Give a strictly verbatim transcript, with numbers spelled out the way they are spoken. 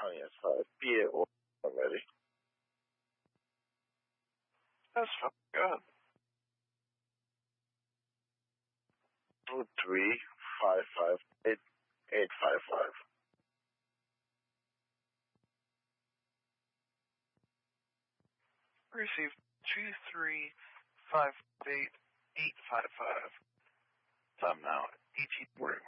twentieth five. B A or I'm ready. That's fine. Go ahead. Two three five five eight eight five five. Received two three five eight eight five five. Time now eighteen forty.